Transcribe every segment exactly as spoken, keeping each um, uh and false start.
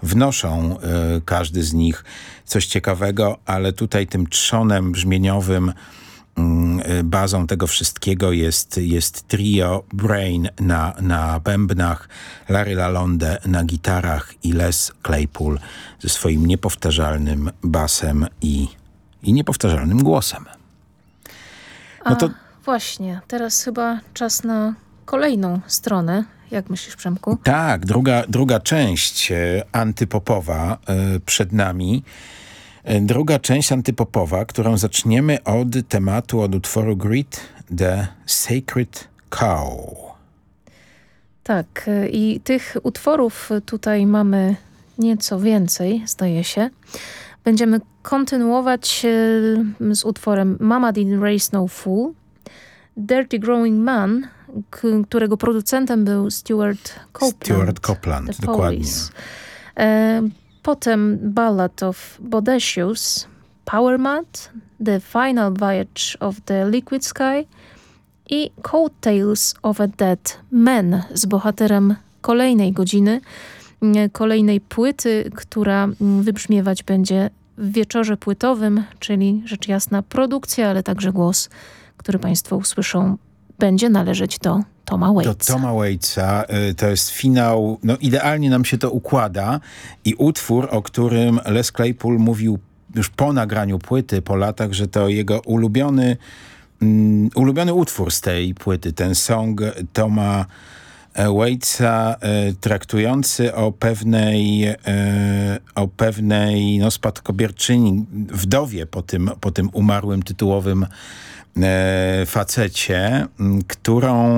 wnoszą y, każdy z nich coś ciekawego, ale tutaj tym trzonem brzmieniowym, y, bazą tego wszystkiego jest, jest trio Brain na, na bębnach, Larry LaLonde na gitarach i Les Claypool ze swoim niepowtarzalnym basem i, i niepowtarzalnym głosem. No to... A właśnie, teraz chyba czas na kolejną stronę. Jak myślisz, Przemku? Tak, druga, druga część e, antypopowa e, przed nami. E, druga część antypopowa, którą zaczniemy od tematu, od utworu Greet the Sacred Cow. Tak, e, i tych utworów tutaj mamy nieco więcej, zdaje się. Będziemy kontynuować e, z utworem Mama Didn't Raise No Fool, Dirty Growing Man, k- którego producentem był Stuart Copeland. Stuart Copeland, dokładnie. E, potem Ballad of Bodacious, Power Mad, The Final Voyage of the Liquid Sky i Coattails of a Dead Man z bohaterem kolejnej godziny, kolejnej płyty, która wybrzmiewać będzie w wieczorze płytowym, czyli rzecz jasna produkcja, ale także głos, który Państwo usłyszą, będzie należeć do Toma Waitsa. Do Toma Waitsa. To jest finał, no idealnie nam się to układa i utwór, o którym Les Claypool mówił już po nagraniu płyty, po latach, że to jego ulubiony, um, ulubiony utwór z tej płyty, ten song Toma Waitsa, e, traktujący o pewnej, e, o pewnej no, spadkobierczyni, wdowie po tym, po tym umarłym tytułowym e, facecie, m, którą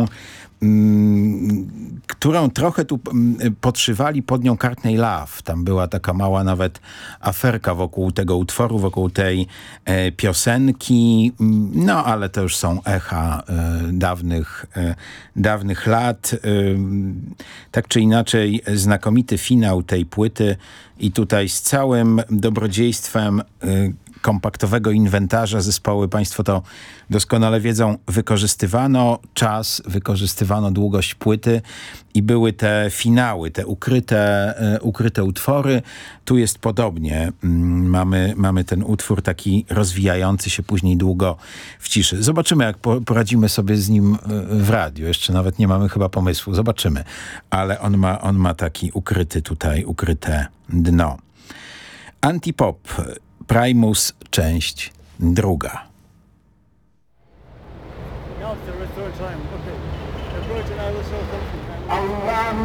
m, którą trochę tu m, podszywali pod nią Courtney Love. Tam była taka mała nawet aferka wokół tego utworu, wokół tej e, piosenki. No, ale to już są echa e, dawnych, e, dawnych lat. E, tak czy inaczej, znakomity finał tej płyty i tutaj z całym dobrodziejstwem e, kompaktowego inwentarza zespoły, Państwo to doskonale wiedzą, wykorzystywano czas, wykorzystywano długość płyty i były te finały, te ukryte, e, ukryte utwory. Tu jest podobnie. Mm, mamy, mamy ten utwór taki rozwijający się później długo w ciszy. Zobaczymy, jak po, poradzimy sobie z nim w radiu. Jeszcze nawet nie mamy chyba pomysłu. Zobaczymy. Ale on ma, on ma taki ukryty tutaj, ukryte dno. Antipop. Primus, część druga. Now it's the third time. Okay. The Virgin Islands are